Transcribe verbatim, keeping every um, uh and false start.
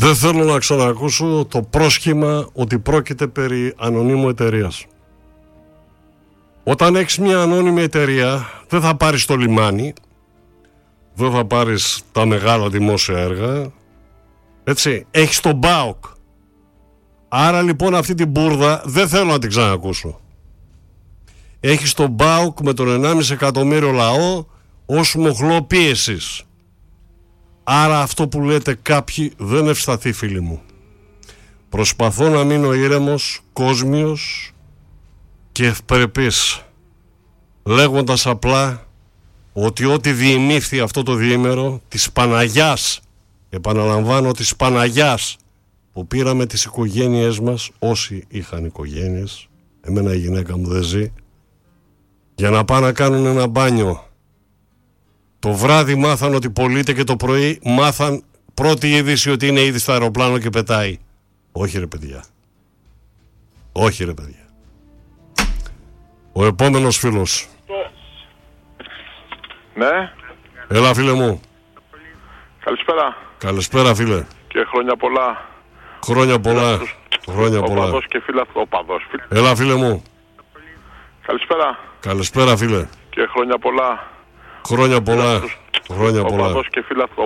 Δεν θέλω να ξανακούσω το πρόσχημα ότι πρόκειται περί ανωνύμου εταιρείας. Όταν έχεις μια ανώνυμη εταιρεία, δεν θα πάρεις το λιμάνι, δεν θα πάρεις τα μεγάλα δημόσια έργα, έτσι, έχεις τον ΠΑΟΚ. Άρα λοιπόν αυτή την μπουρδα δεν θέλω να την ξανακούσω. Έχεις τον ΠΑΟΚ με τον ενάμιση εκατομμύριο λαό ως μοχλό πίεσης. Άρα αυτό που λέτε κάποιοι δεν ευσταθεί, φίλοι μου. Προσπαθώ να μείνω ήρεμος, κόσμιος και ευπρεπής, λέγοντας απλά ότι ό,τι διημήφθη αυτό το διήμερο της Παναγιάς, επαναλαμβάνω της Παναγιάς, που πήραμε τις οικογένειές μας, όσοι είχαν οικογένειες, εμένα η γυναίκα μου δεν ζει, για να πάνε να κάνουν ένα μπάνιο. Το βράδυ μάθαν ότι πωλείται και το πρωί μάθαν πρώτη είδηση ότι είναι ήδη στο αεροπλάνο και πετάει. Όχι ρε παιδιά. Όχι ρε παιδιά. Ο επόμενος φίλος. Ναι. Έλα φίλε μου. Καλησπέρα. Καλησπέρα φίλε. Και χρόνια πολλά. Χρόνια πολλά. Χρόνια πολλά. Οπαδός και φίλαθλος. Οπαδός. Έλα φίλε μου. Καλησπέρα. Καλησπέρα φίλε. Και χρόνια πολλά. Χρόνια πολλά. Χρόνια πολλά. Οπαδός και φίλαθλος.